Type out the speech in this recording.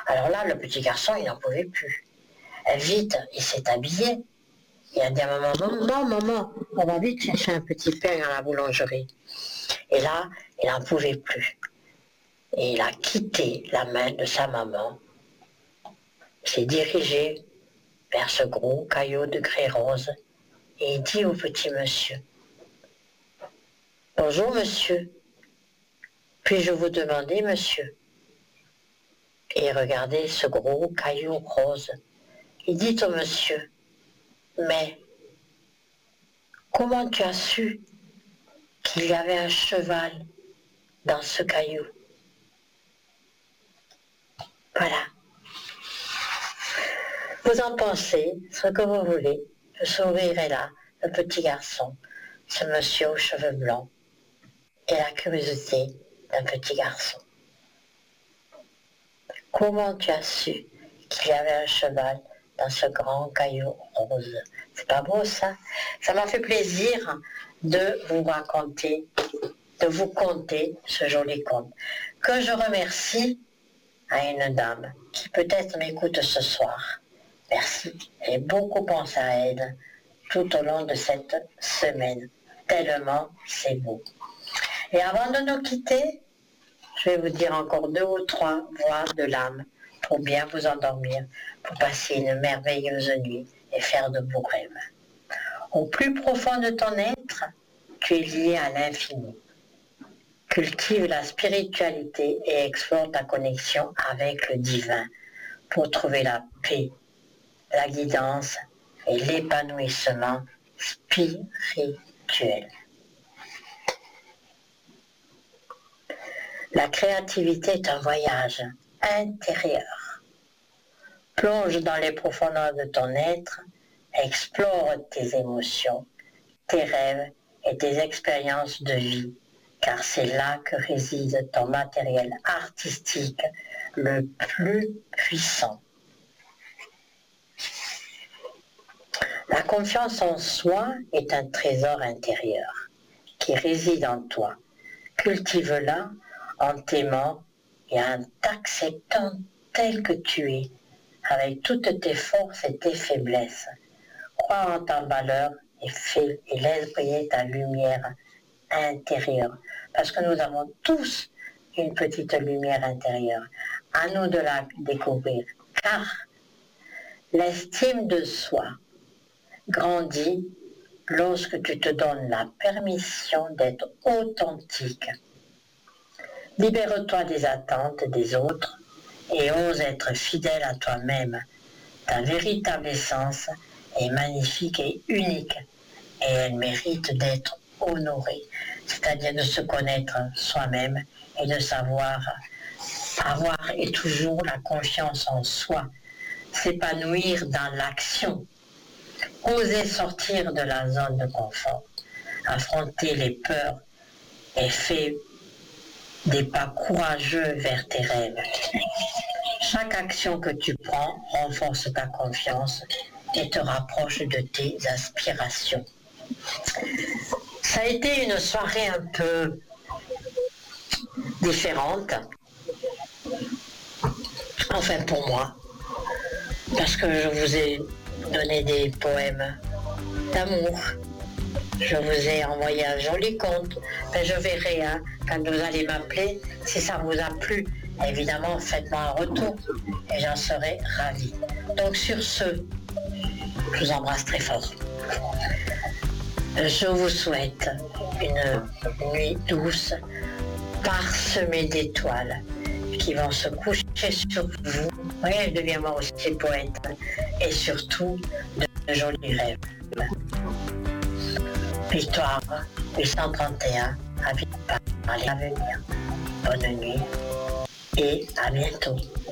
Alors là, le petit garçon, il n'en pouvait plus. Vite, il s'est habillé. Il a dit à maman, maman, on va vite chercher un petit pain à la boulangerie. Et là, il n'en pouvait plus. Et il a quitté la main de sa maman, s'est dirigé vers ce gros caillou de grès rose et il dit au petit monsieur, « Bonjour monsieur, puis-je vous demander monsieur ?» Et regardez ce gros caillou rose. Il dit au monsieur, « Mais comment tu as su qu'il y avait un cheval dans ce caillou ?» Voilà. Vous en pensez ce que vous voulez. Le sourire est là, le petit garçon, ce monsieur aux cheveux blancs et la curiosité d'un petit garçon. Comment tu as su qu'il y avait un cheval dans ce grand caillou rose? C'est pas beau ça? Ça m'a fait plaisir de vous raconter, de vous conter ce joli conte. Que je remercie à une dame qui peut-être m'écoute ce soir. Merci. J'ai beaucoup pensé à elle tout au long de cette semaine. Tellement c'est beau. Et avant de nous quitter, je vais vous dire encore 2 ou 3 voix de l'âme pour bien vous endormir, pour passer une merveilleuse nuit et faire de beaux rêves. Au plus profond de ton être, tu es lié à l'infini. Cultive la spiritualité et explore ta connexion avec le divin pour trouver la paix, la guidance et l'épanouissement spirituel. La créativité est un voyage intérieur. Plonge dans les profondeurs de ton être, explore tes émotions, tes rêves et tes expériences de vie, car c'est là que réside ton matériel artistique le plus puissant. La confiance en soi est un trésor intérieur qui réside en toi. Cultive-la en t'aimant et en t'acceptant tel que tu es, avec toutes tes forces et tes faiblesses. Crois en ta valeur et laisse briller ta lumière intérieure. Parce que nous avons tous une petite lumière intérieure. À nous de la découvrir. Car l'estime de soi grandit lorsque tu te donnes la permission d'être authentique. Libère-toi des attentes des autres et ose être fidèle à toi-même. Ta véritable essence est magnifique et unique et elle mérite d'être honorée, c'est-à-dire de se connaître soi-même et de savoir avoir et toujours la confiance en soi, s'épanouir dans l'action, oser sortir de la zone de confort, affronter les peurs et faire des pas courageux vers tes rêves. Chaque action que tu prends renforce ta confiance et te rapproche de tes aspirations. Ça a été une soirée un peu différente, enfin pour moi, parce que je vous ai donné des poèmes d'amour. Je vous ai envoyé un joli conte. Ben, je verrai quand vous allez m'appeler si ça vous a plu. Évidemment, faites-moi un retour et j'en serai ravie. Donc sur ce, je vous embrasse très fort. Je vous souhaite une nuit douce, parsemée d'étoiles qui vont se coucher sur vous. Oui, je deviens moi aussi poète. Et surtout, de jolis rêves. Victoire 831, à venir. Bonne nuit et à bientôt.